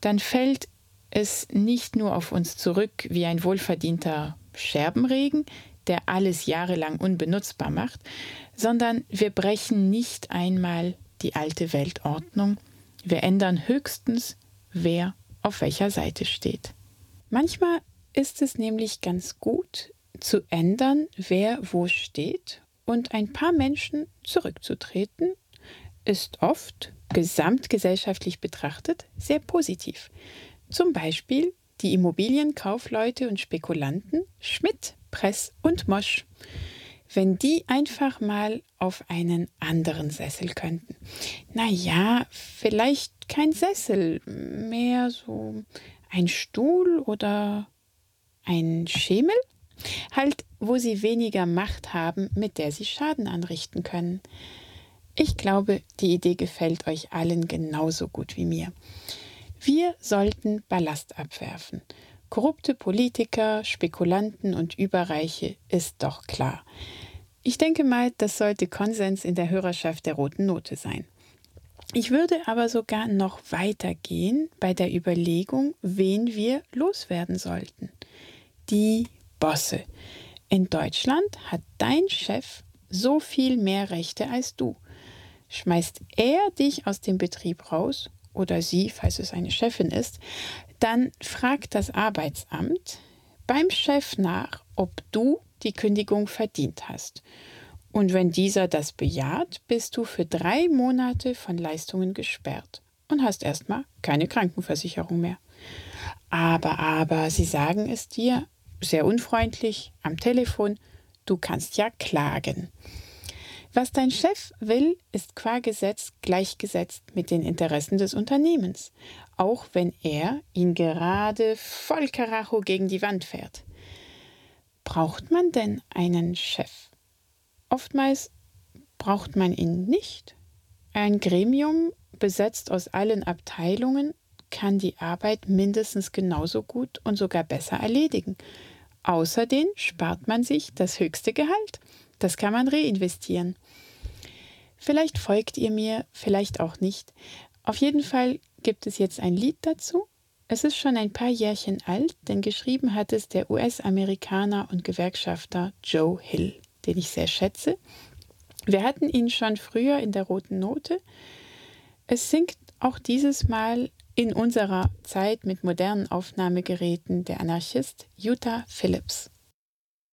dann fällt es nicht nur auf uns zurück wie ein wohlverdienter Scherbenregen, der alles jahrelang unbenutzbar macht, sondern wir brechen nicht einmal die alte Weltordnung. Wir ändern höchstens, wer auf welcher Seite steht. Manchmal ist es nämlich ganz gut, zu ändern, wer wo steht, und ein paar Menschen zurückzutreten, ist oft, gesamtgesellschaftlich betrachtet, sehr positiv. Zum Beispiel die Immobilienkaufleute und Spekulanten Schmidt, Press und Mosch. Wenn die einfach mal auf einen anderen Sessel könnten. Naja, vielleicht kein Sessel, mehr so ein Stuhl oder ein Schemel? Halt, wo sie weniger Macht haben, mit der sie Schaden anrichten können. Ich glaube, die Idee gefällt euch allen genauso gut wie mir. Wir sollten Ballast abwerfen. Korrupte Politiker, Spekulanten und Überreiche ist doch klar. Ich denke mal, das sollte Konsens in der Hörerschaft der Roten Note sein. Ich würde aber sogar noch weitergehen bei der Überlegung, wen wir loswerden sollten. Die Bosse. In Deutschland hat dein Chef so viel mehr Rechte als du. Schmeißt er dich aus dem Betrieb raus, oder sie, falls es eine Chefin ist, dann fragt das Arbeitsamt beim Chef nach, ob du die Kündigung verdient hast. Und wenn dieser das bejaht, bist du für 3 Monate von Leistungen gesperrt und hast erstmal keine Krankenversicherung mehr. Aber, sie sagen es dir, sehr unfreundlich, am Telefon, du kannst ja klagen. Was dein Chef will, ist qua Gesetz gleichgesetzt mit den Interessen des Unternehmens, auch wenn er ihn gerade voll Karacho gegen die Wand fährt. Braucht man denn einen Chef? Oftmals braucht man ihn nicht. Ein Gremium, besetzt aus allen Abteilungen, kann die Arbeit mindestens genauso gut und sogar besser erledigen. Außerdem spart man sich das höchste Gehalt. Das kann man reinvestieren. Vielleicht folgt ihr mir, vielleicht auch nicht. Auf jeden Fall gibt es jetzt ein Lied dazu. Es ist schon ein paar Jährchen alt, denn geschrieben hat es der US-Amerikaner und Gewerkschafter Joe Hill, den ich sehr schätze. Wir hatten ihn schon früher in der Roten Note. Es singt auch dieses Mal in unserer Zeit mit modernen Aufnahmegeräten der Anarchist Utah Phillips.